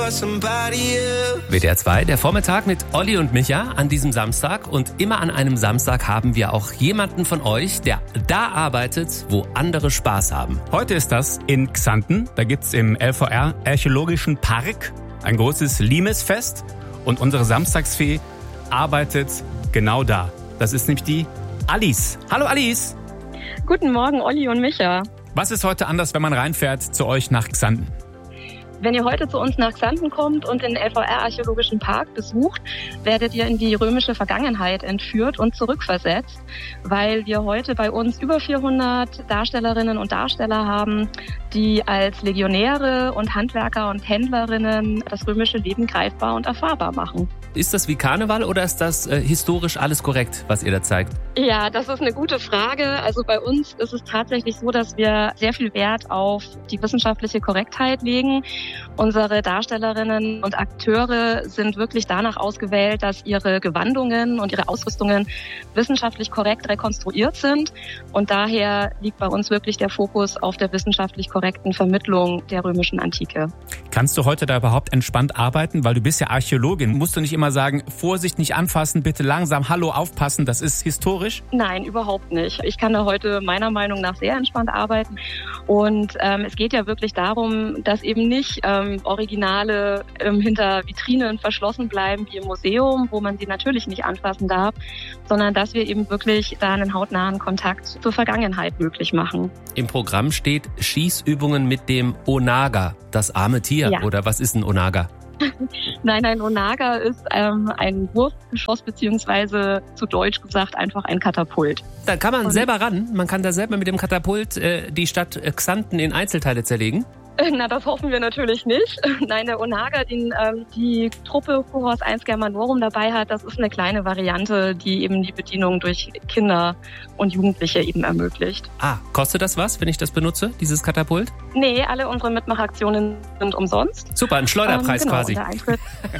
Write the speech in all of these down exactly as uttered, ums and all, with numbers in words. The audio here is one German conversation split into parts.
W D R zwei, der Vormittag mit Olli und Micha an diesem Samstag. Und immer an einem Samstag haben wir auch jemanden von euch, der da arbeitet, wo andere Spaß haben. Heute ist das in Xanten. Da gibt's im L V R Archäologischen Park ein großes Limesfest. Und unsere Samstagsfee arbeitet genau da. Das ist nämlich die Alice. Hallo Alice. Guten Morgen, Olli und Micha. Was ist heute anders, wenn man reinfährt zu euch nach Xanten? Wenn ihr heute zu uns nach Xanten kommt und den L V R Archäologischen Park besucht, werdet ihr in die römische Vergangenheit entführt und zurückversetzt, weil wir heute bei uns über vierhundert Darstellerinnen und Darsteller haben, die als Legionäre und Handwerker und Händlerinnen das römische Leben greifbar und erfahrbar machen. Ist das wie Karneval oder ist das äh, historisch alles korrekt, was ihr da zeigt? Ja, das ist eine gute Frage. Also bei uns ist es tatsächlich so, dass wir sehr viel Wert auf die wissenschaftliche Korrektheit legen. Unsere Darstellerinnen und Akteure sind wirklich danach ausgewählt, dass ihre Gewandungen und ihre Ausrüstungen wissenschaftlich korrekt rekonstruiert sind. Und daher liegt bei uns wirklich der Fokus auf der wissenschaftlich korrekten Vermittlung der römischen Antike. Kannst du heute da überhaupt entspannt arbeiten? Weil du bist ja Archäologin. Musst du nicht immer sagen, Vorsicht, nicht anfassen, bitte langsam, hallo, aufpassen, das ist historisch? Nein, überhaupt nicht. Ich kann da heute meiner Meinung nach sehr entspannt arbeiten. Und ähm, es geht ja wirklich darum, dass eben nicht ähm, Originale ähm, hinter Vitrinen verschlossen bleiben wie im Museum, wo man sie natürlich nicht anfassen darf, sondern dass wir eben wirklich da einen hautnahen Kontakt zur Vergangenheit möglich machen. Im Programm steht Schießübungen mit dem Onaga, das arme Tier. Ja. Oder was ist ein Onaga? Nein, ein Onaga ist ähm, ein Wurfgeschoss beziehungsweise zu Deutsch gesagt einfach ein Katapult. Da kann man Und selber ran, man kann da selber mit dem Katapult äh, die Stadt Xanten in Einzelteile zerlegen. Na, das hoffen wir natürlich nicht. Nein, der Onaga, den ähm, die Truppe Foros eins Germanorum dabei hat, das ist eine kleine Variante, die eben die Bedienung durch Kinder und Jugendliche eben ermöglicht. Ah, kostet das was, wenn ich das benutze, dieses Katapult? Nee, alle unsere Mitmachaktionen sind umsonst. Super, ein Schleuderpreis ähm, genau, quasi. Und der Eintritt.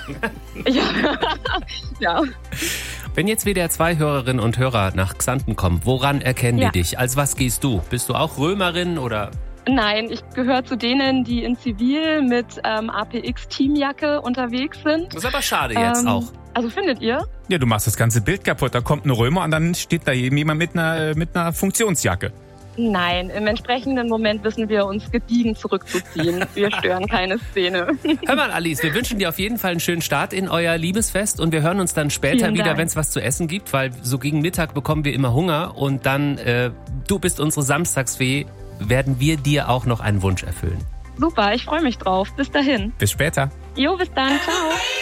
ja. ja. Wenn jetzt W D R zwei Hörerinnen und Hörer nach Xanten kommen, woran erkennen Ja. die dich? Als was gehst du? Bist du auch Römerin oder... Nein, ich gehöre zu denen, die in Zivil mit ähm, A P X-Teamjacke unterwegs sind. Das ist aber schade jetzt ähm, auch. Also findet ihr? Ja, du machst das ganze Bild kaputt. Da kommt ein Römer und dann steht da jemand mit einer, mit einer Funktionsjacke. Nein, im entsprechenden Moment wissen wir uns gediegen zurückzuziehen. Wir stören keine Szene. Hör mal, Alice, wir wünschen dir auf jeden Fall einen schönen Start in euer Liebesfest und wir hören uns dann später Vielen wieder, Dank. wenn es was zu essen gibt, weil so gegen Mittag bekommen wir immer Hunger und dann, äh, du bist unsere Samstagsfee, werden wir dir auch noch einen Wunsch erfüllen. Super, ich freue mich drauf. Bis dahin. Bis später. Jo, bis dann. Ciao.